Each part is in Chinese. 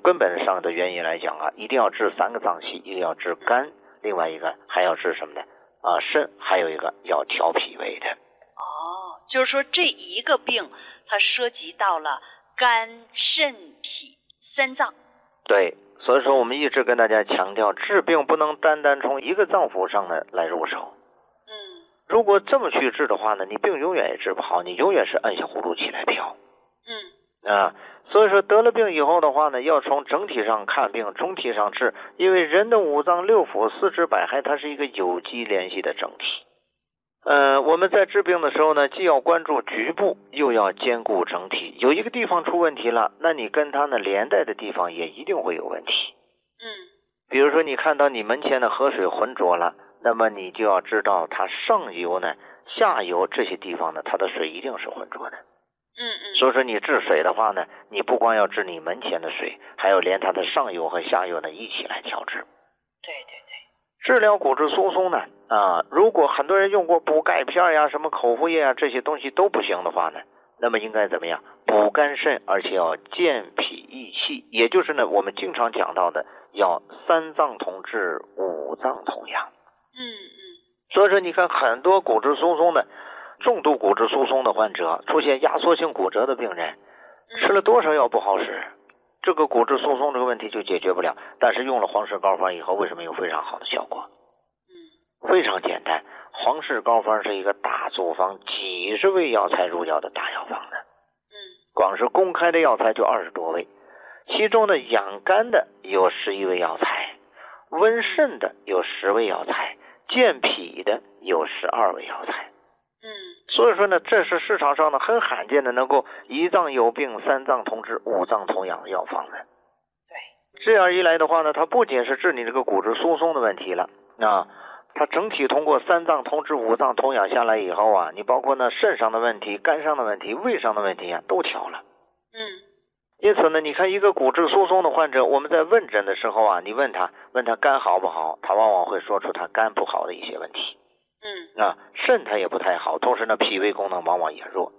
根本上的原因来讲啊，一定要治3个脏器，一个要治肝，另外一个还要治什么呢？肾，还有一个要调脾胃的。 就是说这一个病它涉及到了肝、肾、脾3脏。 对，所以说我们一直跟大家强调，治病不能单单从一个脏腑上呢来入手。如果这么去治的话呢，你病永远也治不好，你永远是按下葫芦起来飘。所以说得了病以后的话呢，要从整体上看病，整体上治，因为人的五脏六腑、四肢百骸，它是一个有机联系的整体。我们在治病的时候呢，既要关注局部，又要兼顾整体。有一个地方出问题了，那你跟它呢连带的地方也一定会有问题。比如说你看到你门前的河水浑浊了，那么你就要知道它上游呢、下游这些地方呢，它的水一定是浑浊的。所以说你治水的话呢，你不光要治你门前的水，还要连它的上游和下游呢一起来调治。治疗骨质疏松呢，如果很多人用过补钙片呀、什么口服液啊这些东西都不行的话呢，那么应该怎么样？补肝肾，而且要健脾益气，也就是呢我们经常讲到的要3脏同治、5脏同养。所以说你看很多骨质疏松的重度骨质疏松的患者，出现压缩性骨折的病人，吃了多少药不好使，这个骨质疏松这个问题就解决不了。但是用了黄氏膏方以后，为什么有非常好的效果？非常简单，黄氏膏方是一个大组方，几十味药材入药的大药方的。光是公开的药材就20多味，其中呢养肝的有11味药材，温肾的有10味药材，健脾的有12味药材。所以说呢，这是市场上呢很罕见的能够1脏有病、3脏同治、5脏同养的药方的。这样一来的话呢，它不仅是治你这个骨质疏松的问题了，它整体通过3脏同治、5脏同养下来以后啊，你包括呢肾上的问题、肝上的问题、胃上的问题啊都调了。因此呢，你看一个骨质疏松的患者，我们在问诊的时候啊，你问他肝好不好，他往往会说出他肝不好的一些问题。肾它也不太好，同时呢脾胃功能往往也弱。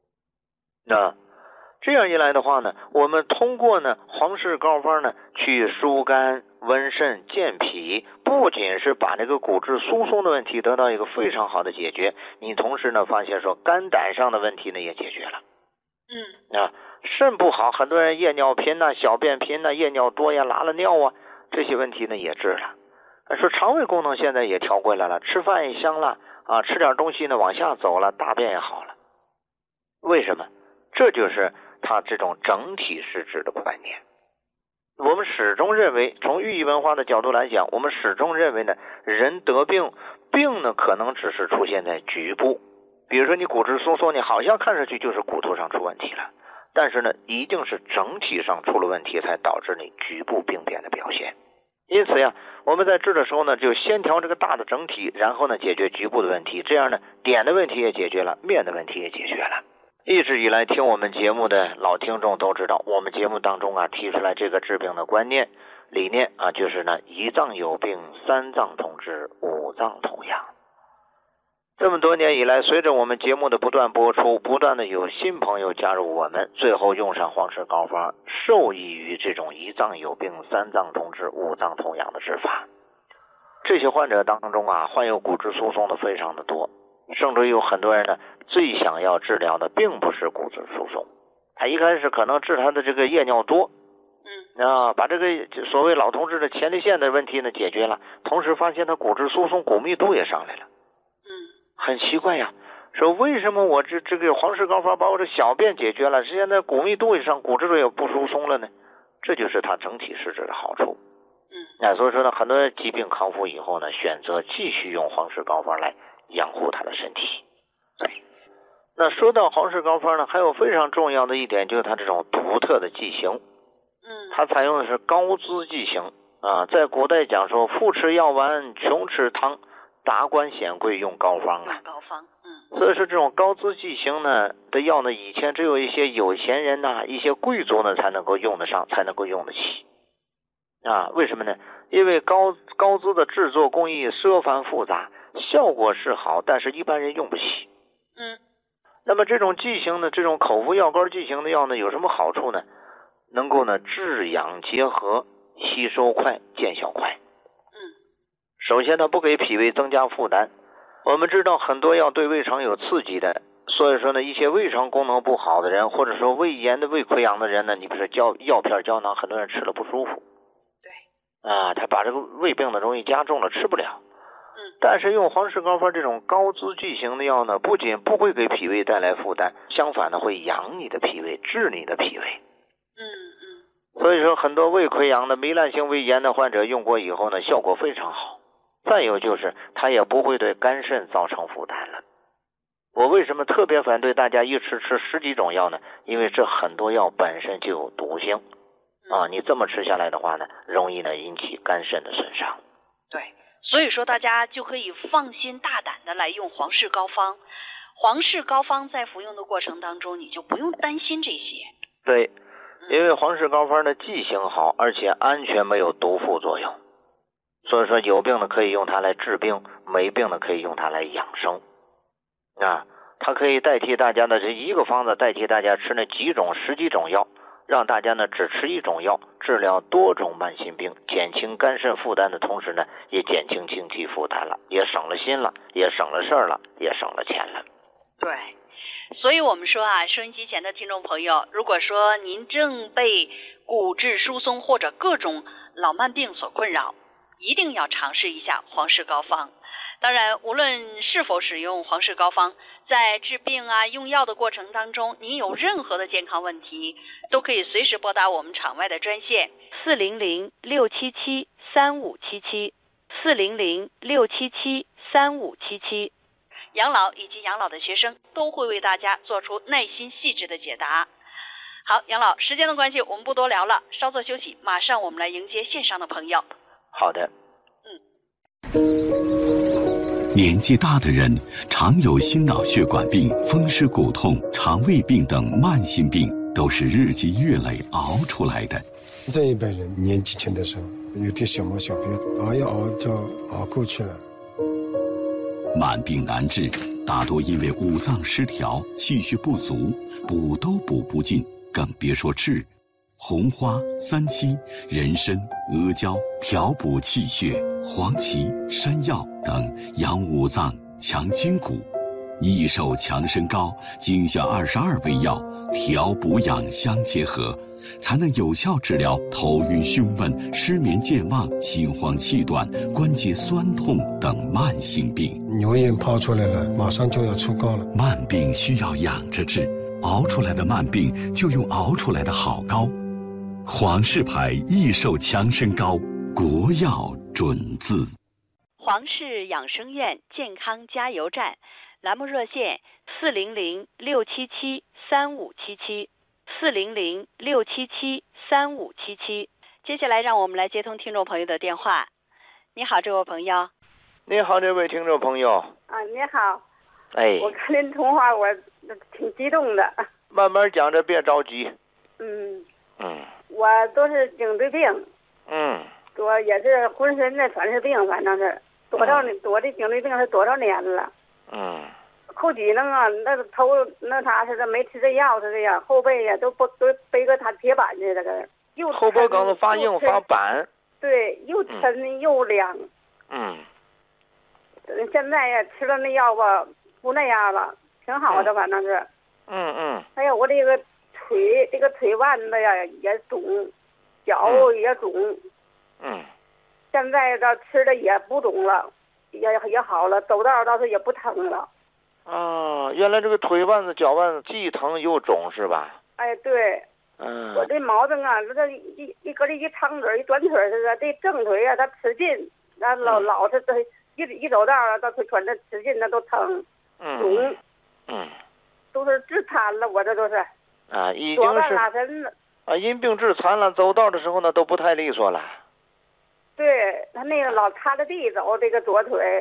这样一来的话呢，我们通过呢黄氏膏方呢去疏肝、温肾、健脾，不仅是把这个骨质疏松的问题得到一个非常好的解决，你同时呢发现说肝胆上的问题呢也解决了。肾不好，很多人夜尿频呐、小便频呐、夜尿多呀、拉了尿啊，这些问题呢也治了。说肠胃功能现在也调过来了，吃饭也香了吃点东西呢往下走了，大便也好了。为什么？这就是它这种整体施治的观念。我们始终认为，从寓意文化的角度来讲，我们始终认为呢，人得病呢可能只是出现在局部。比如说你骨质疏松，你好像看上去就是骨头上出问题了，但是呢一定是整体上出了问题才导致你局部病变的表现。因此呀，我们在治的时候呢，就先调这个大的整体，然后呢解决局部的问题，这样呢点的问题也解决了，面的问题也解决了。一直以来听我们节目的老听众都知道，我们节目当中提出来这个治病的观念理念就是呢1脏有病、3脏同治、5脏同养。这么多年以来，随着我们节目的不断播出，不断的有新朋友加入我们，最后用上黄氏膏方，受益于这种1脏有病、3脏同治、5脏同养的治法。这些患者当中患有骨质疏松的非常的多，甚至有很多人呢最想要治疗的并不是骨质疏松，他一开始可能治他的这个夜尿多，把这个所谓老同志的前列腺的问题呢解决了，同时发现他骨质疏松、骨密度也上来了。很奇怪呀，说为什么我这个黄氏膏方把我这小便解决了，现在骨密度也上，骨质也不疏松了呢？这就是它整体施治的好处。所以说呢，很多疾病康复以后呢，选择继续用黄氏膏方来养护他的身体。那说到黄氏膏方呢，还有非常重要的一点就是它这种独特的剂型。它采用的是高滋剂型在古代讲说富吃药丸，穷吃汤，达官显贵用膏方所以说这种高滋剂型呢的药呢，以前只有一些有钱人一些贵族呢才能够用得上，才能够用得起为什么呢？因为高滋的制作工艺奢繁复杂，效果是好，但是一般人用不起。那么这种剂型呢，这种口服药膏剂型的药呢，有什么好处呢？ 能够呢治养结合，吸收快，见效快。首先呢不给脾胃增加负担。我们知道很多药对胃肠有刺激的，所以说呢一些胃肠功能不好的人，或者说胃炎的、胃溃疡的人呢，你比如说药片胶囊，很多人吃了不舒服。对啊，他把这个胃病呢容易加重了，吃不了。但是用黄氏高方这种高滋剂型的药呢，不仅不会给脾胃带来负担，相反呢会养你的脾胃，治你的脾胃。所以说很多胃溃疡的、糜烂性胃炎的患者用过以后呢，效果非常好。再有就是它也不会对肝肾造成负担了。我为什么特别反对大家一吃10几种药呢？因为这很多药本身就有毒性啊，你这么吃下来的话呢，容易呢引起肝肾的损伤。 对，所以说大家就可以放心大胆的来用黄氏膏方。黄氏膏方在服用的过程当中，你就不用担心这些。 对，因为黄氏膏方的剂型好，而且安全，没有毒副作用。所以说有病的可以用它来治病，没病的可以用它来养生啊。它可以代替大家的这一个方子，代替大家吃那10几种药，让大家呢只吃一种药，治疗多种慢性病，减轻肝肾负担的同时呢，也减轻经济负担了，也省了心了，也省了事儿了，也省了钱了。 对，所以我们说啊，收音机前的听众朋友，如果说您正被骨质疏松或者各种老慢病所困扰，一定要尝试一下黄氏膏方。当然，无论是否使用黄氏膏方，在治病啊、用药的过程当中，您有任何的健康问题，都可以随时拨打我们场外的专线400-677-3577 400-677-3577。养老以及养老的学生都会为大家做出耐心细致的解答。好，养老，时间的关系，我们不多聊了，稍作休息，马上我们来迎接线上的朋友。 好的。 年纪大的人常有心脑血管病、风湿骨痛、肠胃病等慢性病，都是日积月累熬出来的。 这一辈人年纪轻的时候有点小毛小病，熬一熬就熬过去了。 慢病难治，大多因为五脏失调、气血不足，补都补不尽，更别说治。红花、三七、人参、阿胶调补气血，黄芪、山药等养五脏、强筋骨。益寿强身膏精选22味药，调补养相结合，才能有效治疗头晕胸闷、失眠健忘、心慌气短、关节酸痛等慢性病。 牛眼泡出来了，马上就要出膏了。 慢病需要养着治，熬出来的慢病就用熬出来的好膏。黄氏牌益寿强身膏，国药准字。 黄氏养生院健康加油站栏目热线400-677-3577 400-677-3577。接下来让我们来接通听众朋友的电话。你好，这位朋友。 你好，这位听众朋友。 啊，你好。 哎， 我跟您通话，我挺激动的。 慢慢讲着，别着急。 我都是颈椎病。我也是浑身的全是病，反正是多的颈椎病是多少年了。后脊梁啊，那头那啥似的，没吃这药是这样，后背呀都背个铁板似的，这又后脖梗子发硬发板。对， 又沉又凉。现在呀吃了那药吧，不那样了，挺好的，反正是。还有我这个腿腕子呀也肿，脚也肿。现在这吃的也不肿了，也好了，走道倒是也不疼了。 原来这个腿腕子、脚腕子既疼又肿是吧？ 哎，对。我这毛病啊，这一个一长腿一短腿似的，这正腿啊，它吃劲，那老是这一走道啊，它喘着使劲，那都疼，肿。都是致残了，我这都是。 已经是拉伸了。 因病致残了，走道的时候呢都不太利索了。 对，他那个老擦着地走，这个左腿。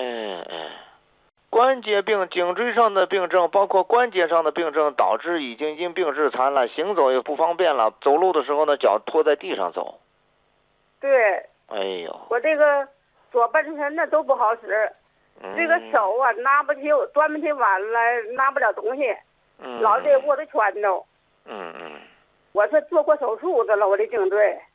关节病、颈椎上的病症，包括关节上的病症，导致已经因病致残了，行走也不方便了，走路的时候呢脚拖在地上走。 对。 哎呦。 我这个左半身呢都不好使，这个手啊端不起碗来，拿不了东西。老得握着拳头。 我是做过手术的了，我的颈椎。